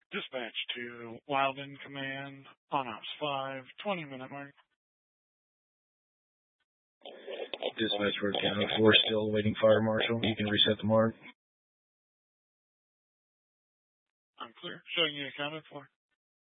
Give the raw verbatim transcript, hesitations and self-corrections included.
Dispatch to Wildin Command on Ops five, twenty minute mark. Dispatch for County four, still awaiting fire marshal. You can reset the mark. I'm clear. Showing you accounted for.